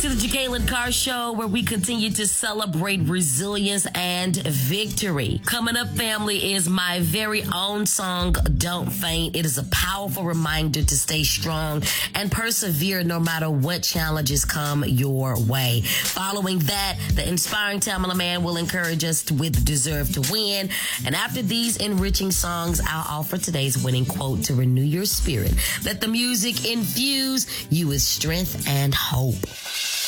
to the Jacqueline Carr Show, where we continue to celebrate resilience and victory. Coming up, family, is my very own song, Don't Faint. It is a powerful reminder to stay strong and persevere no matter what challenges come your way. Following that, the inspiring Tamala Man will encourage us with Deserve to Win. And after these enriching songs, I'll offer today's winning quote to renew your spirit. Let the music infuse you with strength and hope.